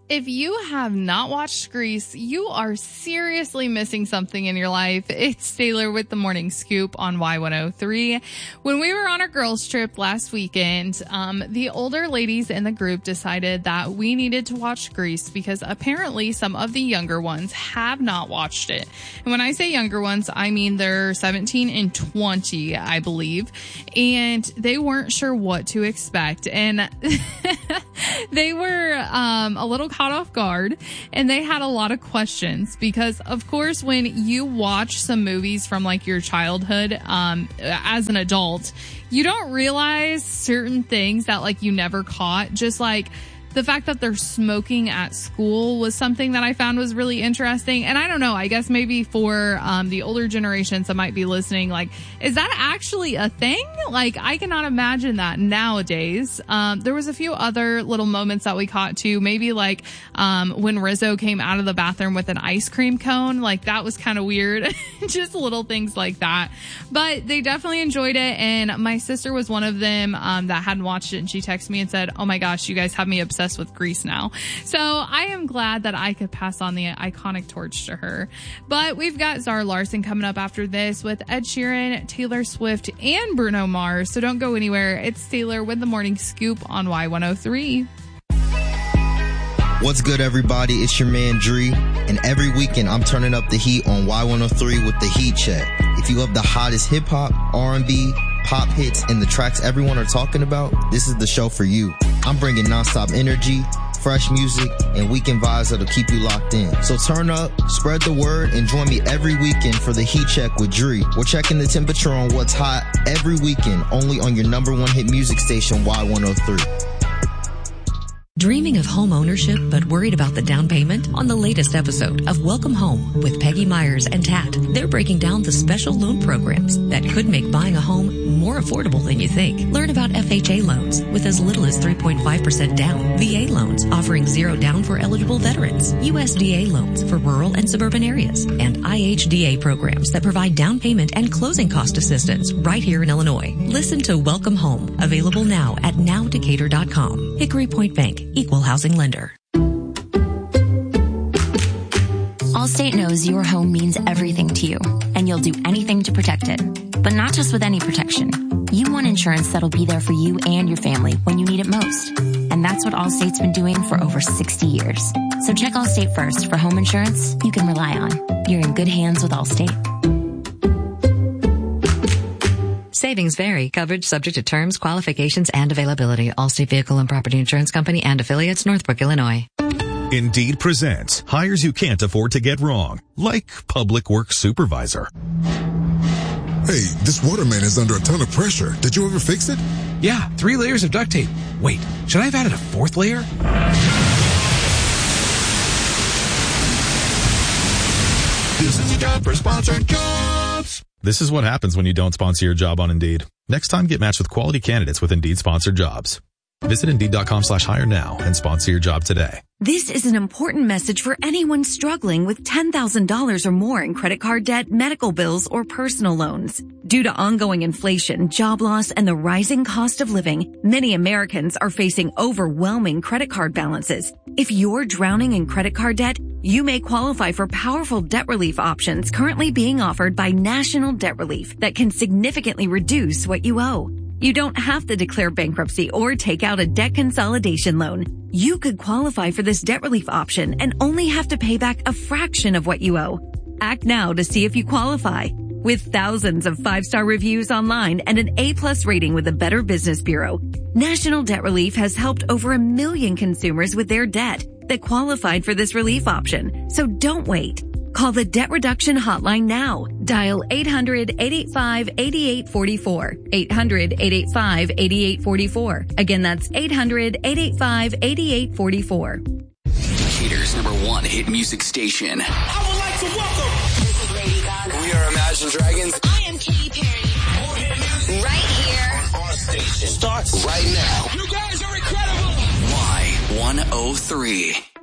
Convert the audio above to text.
If you have not watched Grease, you are seriously missing something in your life. It's Taylor with the Morning Scoop on Y103. When we were on our girls trip last weekend, the older ladies in the group decided that we needed to watch Grease because apparently some of the younger ones have not watched it. And when I say younger ones, I mean they're 17 and 20, I believe. And they weren't sure what to expect. And they were a little caught off guard, and they had a lot of questions because, of course, when you watch some movies from like your childhood as an adult, you don't realize certain things that like you never caught. Just like the fact that they're smoking at school was something that I found was really interesting. And I don't know, I guess maybe for the older generations that might be listening, like, is that actually a thing? Like, I cannot imagine that nowadays. There was a few other little moments that we caught too. Maybe like when Rizzo came out of the bathroom with an ice cream cone. Like, that was kind of weird. Just little things like that. But they definitely enjoyed it. And my sister was one of them that hadn't watched it. And she texted me and said, "Oh my gosh, you guys have me obsessed with Grease now." So I am glad that I could pass on the iconic torch to her. But we've got Zara Larsson coming up after this with Ed Sheeran, Taylor Swift, and Bruno Mars. So don't go anywhere. It's Taylor with the Morning Scoop on Y103. What's good, everybody? It's your man, Dree. And every weekend, I'm turning up the heat on Y103 with the Heat Check. If you love the hottest hip-hop, R&B, pop hits, and the tracks everyone are talking about, this is the show for you. I'm bringing nonstop energy, fresh music, and weekend vibes that'll keep you locked in. So turn up, spread the word, and join me every weekend for the Heat Check with Dree. We're checking the temperature on what's hot every weekend, only on your number one hit music station, Y103. Dreaming of home ownership but worried about the down payment? On the latest episode of Welcome Home with Peggy Myers and Tat, they're breaking down the special loan programs that could make buying a home more affordable than you think. Learn about FHA loans with as little as 3.5% down, VA loans offering zero down for eligible veterans, USDA loans for rural and suburban areas, and IHDA programs that provide down payment and closing cost assistance right here in Illinois. Listen to Welcome Home, available now at nowdecatur.com. Hickory Point Bank, equal housing lender. Allstate knows your home means everything to you, and you'll do anything to protect it. But not just with any protection. You want insurance that'll be there for you and your family when you need it most. And that's what Allstate's been doing for over 60 years. So check Allstate first for home insurance you can rely on. You're in good hands with Allstate. Savings vary. Coverage subject to terms, qualifications, and availability. Allstate Vehicle and Property Insurance Company and affiliates, Northbrook, Illinois. Indeed presents hires you can't afford to get wrong, like public works supervisor. Hey, this waterman is under a ton of pressure. Did you ever fix it? Yeah, 3 layers of duct tape. Wait, should I have added a 4th layer? This is a job for Sponsored Jobs. This is what happens when you don't sponsor your job on Indeed. Next time, get matched with quality candidates with Indeed sponsored jobs. Visit Indeed.com/hire now and sponsor your job today. This is an important message for anyone struggling with $10,000 or more in credit card debt, medical bills, or personal loans. Due to ongoing inflation, job loss, and the rising cost of living, many Americans are facing overwhelming credit card balances. If you're drowning in credit card debt, you may qualify for powerful debt relief options currently being offered by National Debt Relief that can significantly reduce what you owe. You don't have to declare bankruptcy or take out a debt consolidation loan. You could qualify for this debt relief option and only have to pay back a fraction of what you owe. Act now to see if you qualify. With thousands of 5-star reviews online and an A+ rating with the Better Business Bureau, National Debt Relief has helped over 1 million consumers with their debt that qualified for this relief option. So don't wait. Call the Debt Reduction Hotline now. Dial 800-885-8844. 800-885-8844. Again, that's 800-885-8844. Decatur's #1 hit music station. I would like to welcome. This is Lady Gaga. We are Imagine Dragons. I am Katy Perry. More hit music. Right here. Our station starts right now. You guys are incredible. Y103.